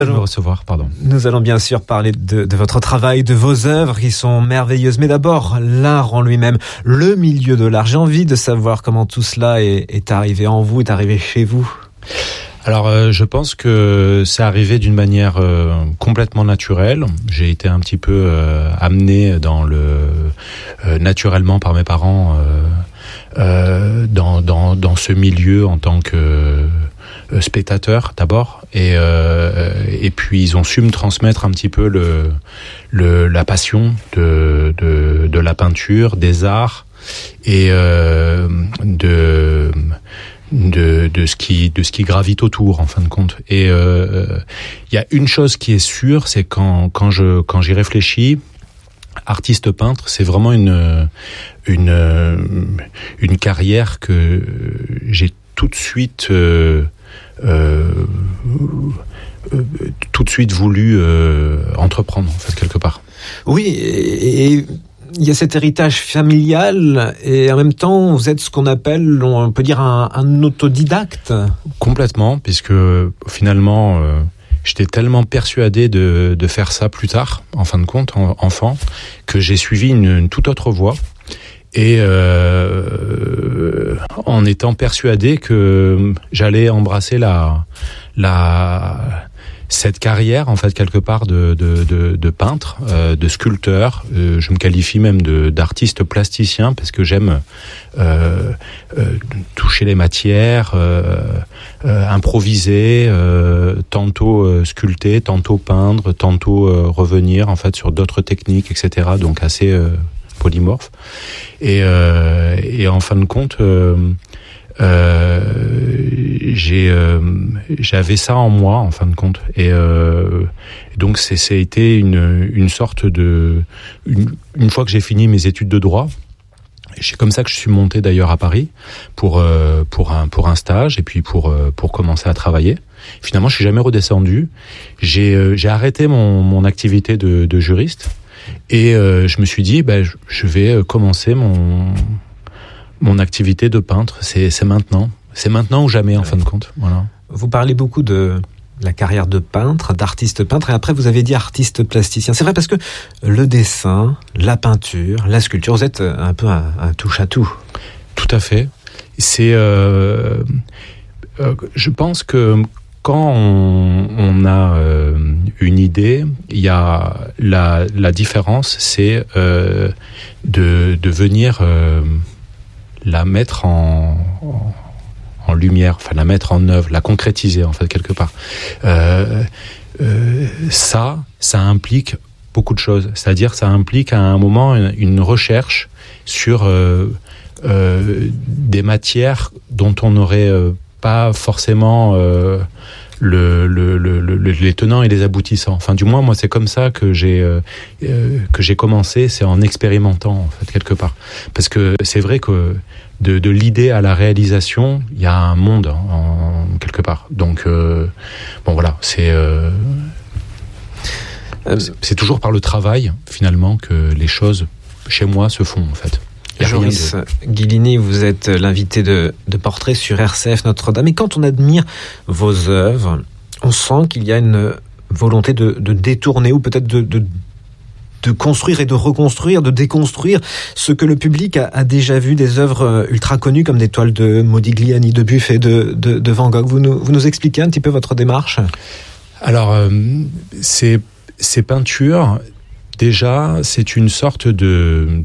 Nous allons bien sûr parler de votre travail, de vos œuvres qui sont merveilleuses. Mais d'abord, l'art en lui-même, le milieu de l'art. J'ai envie de savoir comment tout cela est arrivé en vous, est arrivé chez vous. Alors, je pense que c'est arrivé d'une manière complètement naturelle. J'ai été un petit peu amené naturellement par mes parents dans ce milieu en tant que spectateur d'abord, et puis ils ont su me transmettre un petit peu la passion de la peinture, des arts et de ce qui gravite autour en fin de compte. Et il y a une chose qui est sûre, c'est quand j'y réfléchis, artiste peintre, c'est vraiment une carrière que j'ai tout de suite voulu entreprendre en fait quelque part. Oui, et il y a cet héritage familial et en même temps vous êtes ce qu'on appelle, on peut dire un autodidacte. Complètement, puisque finalement j'étais tellement persuadé de faire ça plus tard, en fin de compte, enfant, que j'ai suivi une toute autre voie. Et en étant persuadé que j'allais embrasser cette carrière en fait quelque part de peintre, de sculpteur. Je me qualifie même d'artiste plasticien parce que j'aime toucher les matières, improviser, tantôt sculpter, tantôt peindre, tantôt revenir en fait sur d'autres techniques, etc. Donc assez polymorphe. Et en fin de compte, j'avais ça en moi en fin de compte. Et donc ça a été une sorte de une fois que j'ai fini mes études de droit. C'est comme ça que je suis monté d'ailleurs à Paris pour un stage et puis pour commencer à travailler. Finalement, je suis jamais redescendu. J'ai arrêté mon activité de juriste. Et je me suis dit, je vais commencer mon activité de peintre. C'est maintenant ou jamais en fin de compte. Voilà. Vous parlez beaucoup de la carrière de peintre, d'artiste peintre, et après vous avez dit artiste plasticien. C'est vrai parce que le dessin, la peinture, la sculpture, vous êtes un peu un touche-à-tout. Tout à fait. C'est, je pense que quand on a une idée, il y a la différence, c'est de venir la mettre en lumière, enfin la mettre en œuvre, la concrétiser en fait quelque part. Ça implique beaucoup de choses. C'est-à-dire, ça implique à un moment une recherche sur des matières dont on n'aurait pas forcément les tenants et les aboutissants. Enfin, du moins, moi, c'est comme ça que j'ai commencé, c'est en expérimentant, en fait, quelque part. Parce que c'est vrai que de l'idée à la réalisation, il y a un monde, quelque part. Donc, bon, voilà, c'est toujours par le travail, finalement, que les choses, chez moi, se font, en fait. Joris Guilini, vous êtes l'invité de Portrait sur RCF Notre-Dame. Et quand on admire vos œuvres, on sent qu'il y a une volonté de détourner ou peut-être de construire et de reconstruire, de déconstruire ce que le public a déjà vu, des œuvres ultra connues comme des toiles de Modigliani, de Buffet, de Van Gogh. Vous nous expliquez un petit peu votre démarche ? Alors, ces peintures, déjà, c'est une sorte de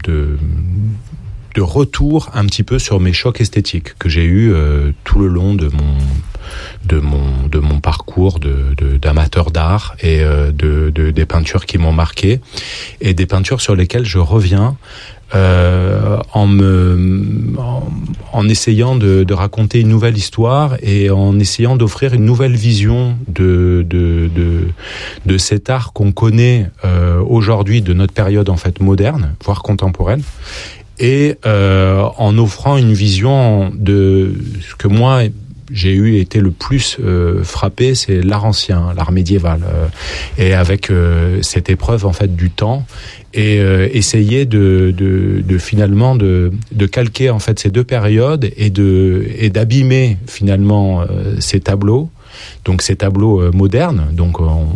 retour un petit peu sur mes chocs esthétiques que j'ai eu tout le long de mon parcours d'amateur d'art et des peintures qui m'ont marqué et des peintures sur lesquelles je reviens en essayant de raconter une nouvelle histoire et en essayant d'offrir une nouvelle vision de cet art qu'on connaît aujourd'hui, de notre période en fait moderne, voire contemporaine. Et en offrant une vision de ce que moi j'ai été le plus frappé, c'est l'art ancien, l'art médiéval, et avec cette épreuve en fait du temps, et essayer de finalement de calquer en fait ces deux périodes et d'abîmer finalement ces tableaux donc ces tableaux modernes. Donc